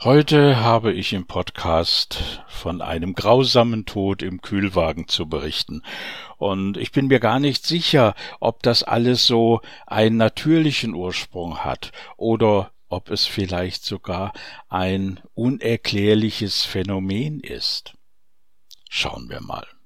Heute habe ich im Podcast von einem grausamen Tod im Kühlwagen zu berichten. Und ich bin mir gar nicht sicher, ob das alles so einen natürlichen Ursprung hat oder ob es vielleicht sogar ein unerklärliches Phänomen ist. Schauen wir mal.